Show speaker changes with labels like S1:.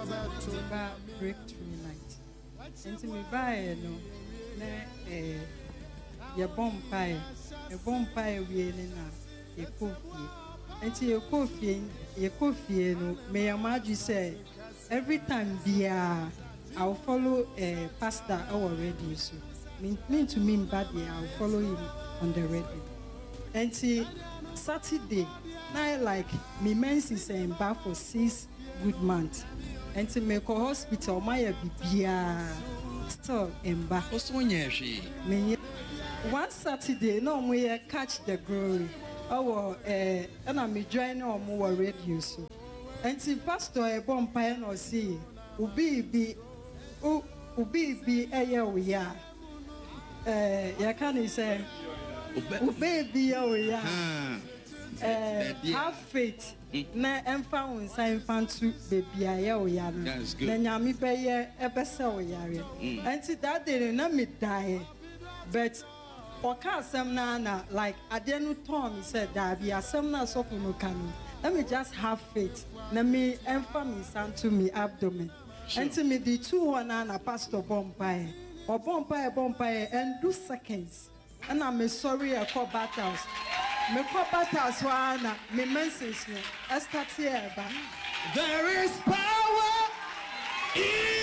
S1: breakthrough night. Enti me buy no na ye bompire wie ne na ye kofie. Enti ye kofie no me amaju say every time bia I'll follow pastor our radio so. Mean to me bad I'll follow him on the radio. Enti Saturday now like me menses and back for 6 good months. And to make a hospital, my bibia still in back. One Saturday, no we catch the glory. Oh, and I'm joining on more radio so. And see pastor a bonfire no see. Ubi be a year we are. Ya can say Ubi be a we are. Have faith. Na emfa wonsa emfa ntu baby aye oyare na nyame beye ebese oyare anti that day na me die but oka asem na like ade no tom me said that be asem na so no kan let me just have faith na me emfa me santo me abdomen anti me the 2 na pastor bompire and 2 seconds and I'm sorry I call battles. Me kopata swana me message no start here ba.
S2: There is power in